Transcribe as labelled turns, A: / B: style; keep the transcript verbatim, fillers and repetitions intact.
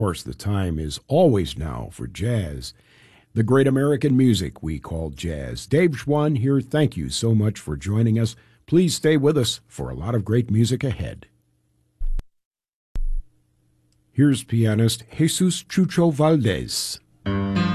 A: course, the time is always now for jazz, the great American music we call jazz. Dave Schwann here. Thank you so much for joining us. Please stay with us for a lot of great music ahead. Here's pianist Jesus Chucho Valdez.